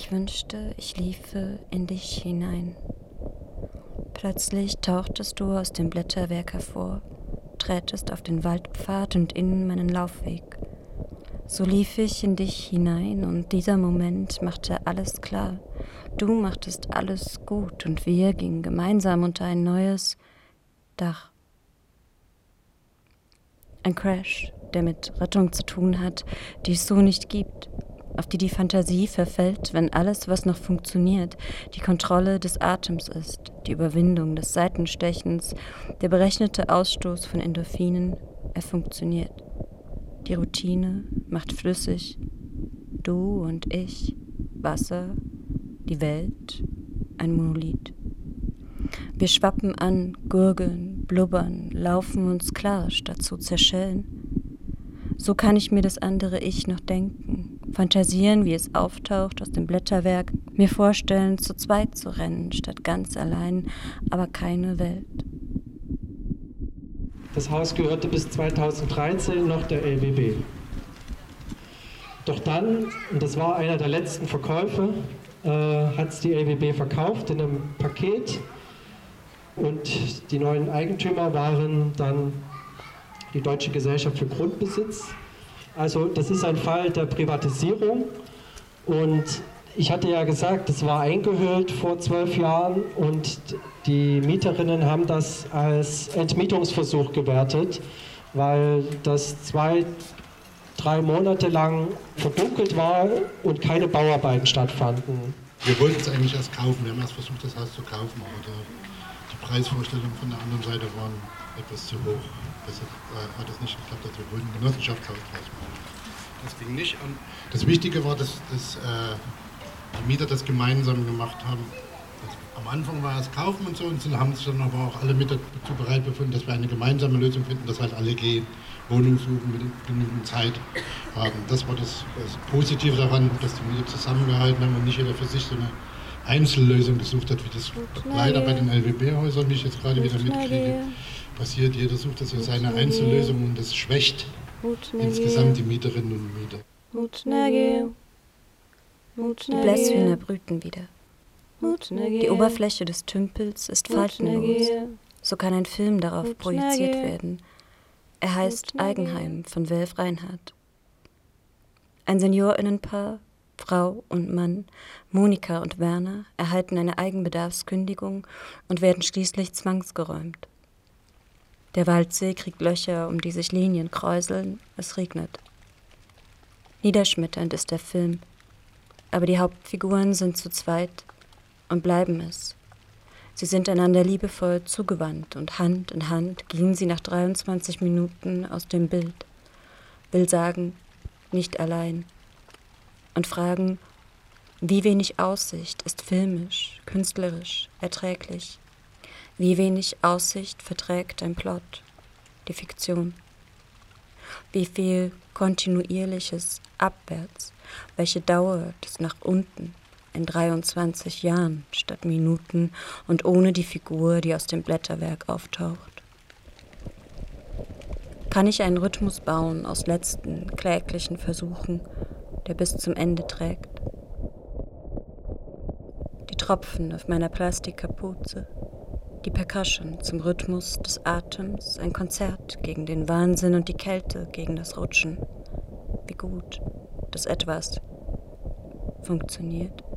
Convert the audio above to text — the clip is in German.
Ich wünschte, ich liefe in dich hinein. Plötzlich tauchtest du aus dem Blätterwerk hervor, trätest auf den Waldpfad und in meinen Laufweg. So lief ich in dich hinein und dieser Moment machte alles klar. Du machtest alles gut und wir gingen gemeinsam unter ein neues Dach. Ein Crash, der mit Rettung zu tun hat, die es so nicht gibt, auf die die Fantasie verfällt, wenn alles, was noch funktioniert, die Kontrolle des Atems ist, die Überwindung des Seitenstechens, der berechnete Ausstoß von Endorphinen, er funktioniert. Die Routine macht flüssig, du und ich, Wasser, die Welt, ein Monolith. Wir schwappen an, gurgeln, blubbern, laufen uns klar, statt zu zerschellen. So kann ich mir das andere Ich noch denken, fantasieren, wie es auftaucht aus dem Blätterwerk, mir vorstellen, zu zweit zu rennen, statt ganz allein, aber keine Welt. Das Haus gehörte bis 2013 noch der LBB. Doch dann, und das war einer der letzten Verkäufe, hat es die LBB verkauft in einem Paket und die neuen Eigentümer waren dann die Deutsche Gesellschaft für Grundbesitz. Also das ist ein Fall der Privatisierung und ich hatte ja gesagt, es war eingehüllt vor 12 Jahren und die Mieterinnen haben das als Entmietungsversuch gewertet, weil das 2-3 Monate lang verdunkelt war und keine Bauarbeiten stattfanden. Wir wollten es eigentlich erst kaufen, wir haben erst versucht, das Haus zu kaufen, aber die Preisvorstellungen von der anderen Seite waren etwas zu hoch. Deshalb hat es nicht geklappt, dass wir wollten ein Genossenschaftshaus draus machen. Das ging nicht an. Das Wichtige war, dass die Mieter das gemeinsam gemacht haben. Am Anfang war es kaufen und so, und haben sich dann aber auch alle mit dazu bereit befunden, dass wir eine gemeinsame Lösung finden, dass halt alle gehen, Wohnungen suchen, mit genügend Zeit haben. Das war das Positive daran, dass die Mieter zusammengehalten haben und nicht jeder für sich so eine Einzellösung gesucht hat, wie das leider bei den LBB-Häusern, wie ich jetzt gerade wieder mitkriege, passiert. Jeder sucht so seine Einzellösung und das schwächt insgesamt die Mieterinnen und Mieter. Die Blässhühner brüten wieder. Die Oberfläche des Tümpels ist faltenlos. So kann ein Film darauf projiziert werden. Er heißt Eigenheim von Welf Reinhardt. Ein Seniorinnenpaar, Frau und Mann, Monika und Werner, erhalten eine Eigenbedarfskündigung und werden schließlich zwangsgeräumt. Der Waldsee kriegt Löcher, um die sich Linien kräuseln, es regnet. Niederschmetternd ist der Film, aber die Hauptfiguren sind zu zweit und bleiben es. Sie sind einander liebevoll zugewandt und Hand in Hand gehen sie nach 23 Minuten aus dem Bild, will sagen, nicht allein, und fragen, wie wenig Aussicht ist filmisch, künstlerisch, erträglich, wie wenig Aussicht verträgt ein Plot, die Fiktion, wie viel kontinuierliches abwärts, welche Dauer des nach unten, in 23 Jahren statt Minuten und ohne die Figur, die aus dem Blätterwerk auftaucht. Kann ich einen Rhythmus bauen aus letzten, kläglichen Versuchen, der bis zum Ende trägt? Die Tropfen auf meiner Plastikkapuze, die Percussion zum Rhythmus des Atems, ein Konzert gegen den Wahnsinn und die Kälte gegen das Rutschen. Wie gut, dass etwas funktioniert.